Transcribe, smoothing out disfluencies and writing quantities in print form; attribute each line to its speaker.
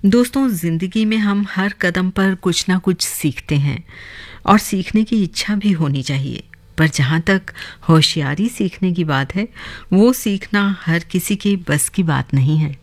Speaker 1: दोस्तों, ज़िंदगी में हम हर कदम पर कुछ ना कुछ सीखते हैं और सीखने की इच्छा भी होनी चाहिए। पर जहाँ तक होशियारी सीखने की बात है, वो सीखना हर किसी के बस की बात नहीं है।